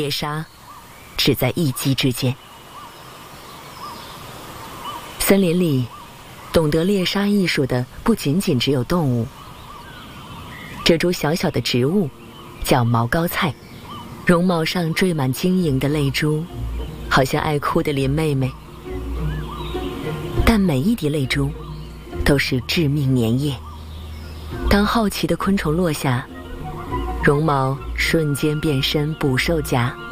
猎杀只在一击之间。森林里懂得猎杀艺术的不仅仅只有动物。这株小小的植物叫毛膏菜，绒毛上缀满晶莹的泪珠，好像爱哭的林妹妹。但每一滴泪珠都是致命粘液，当好奇的昆虫落下，绒毛瞬间变身捕兽夹，